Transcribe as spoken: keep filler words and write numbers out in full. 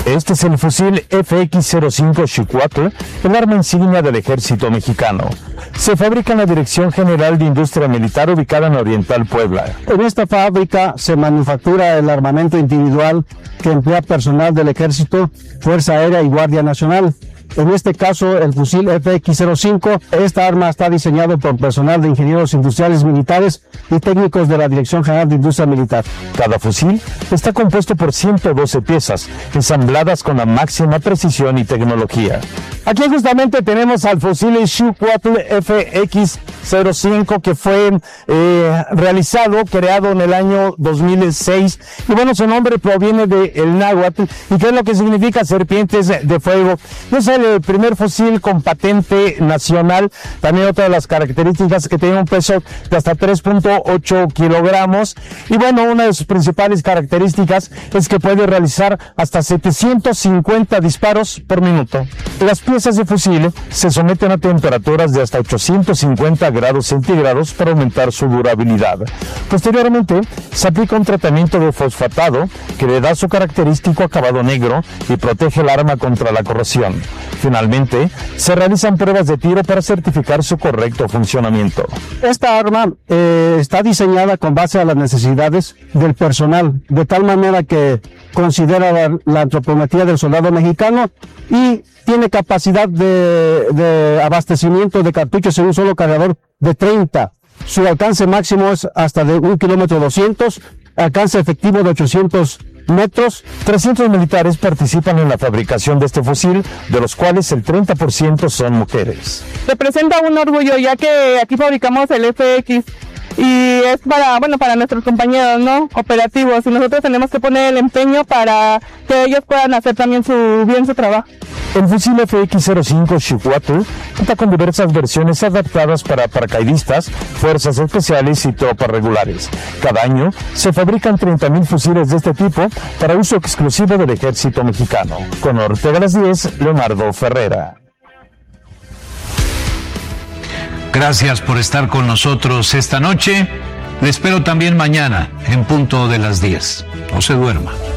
Este es el fusil F X cero cinco Xicuatl, el arma insignia del ejército mexicano. Se fabrica en la Dirección General de Industria Militar ubicada en Oriental, Puebla. En esta fábrica se manufactura el armamento individual que emplea personal del Ejército, Fuerza Aérea y Guardia Nacional. En este caso, el fusil F X cero cinco, esta arma está diseñado por personal de ingenieros industriales militares y técnicos de la Dirección General de Industria Militar. Cada fusil está compuesto por ciento doce piezas, ensambladas con la máxima precisión y tecnología. Aquí justamente tenemos al fusil Xicuatl F X cero cinco que fue eh, realizado, creado en el año dos mil seis, y bueno, su nombre proviene del náhuatl, y que es lo que significa serpientes de fuego. Es el primer fusil con patente nacional. También otra de las características que tiene un peso de hasta tres punto ocho kilogramos, y bueno, una de sus principales características es que puede realizar hasta setecientos cincuenta disparos por minuto. Las piezas de fusil se someten a temperaturas de hasta ochocientos cincuenta grados centígrados para aumentar su durabilidad. Posteriormente, se aplica un tratamiento de fosfatado que le da su característico acabado negro y protege el arma contra la corrosión. Finalmente, se realizan pruebas de tiro para certificar su correcto funcionamiento. Esta arma eh, está diseñada con base a las necesidades del personal, de tal manera que considera la, la antropometría del soldado mexicano y tiene capacidad de, de abastecimiento de cartuchos en un solo cargador de treinta. Su alcance máximo es hasta de un kilómetro doscientos, alcance efectivo de ochocientos metros. trescientos militares participan en la fabricación de este fusil, de los cuales el treinta por ciento son mujeres. Representa un orgullo, ya que aquí fabricamos el F X y es para, bueno, para nuestros compañeros, ¿no?, operativos, y nosotros tenemos que poner el empeño para que ellos puedan hacer también su, bien su trabajo. El fusil F X cero cinco Xicuatl cuenta con diversas versiones adaptadas para paracaidistas, fuerzas especiales y tropas regulares. Cada año se fabrican treinta mil fusiles de este tipo para uso exclusivo del ejército mexicano. Con Ortega a las diez, Leonardo Ferrera. Gracias por estar con nosotros esta noche. Le espero también mañana en punto de las diez. No se duerma.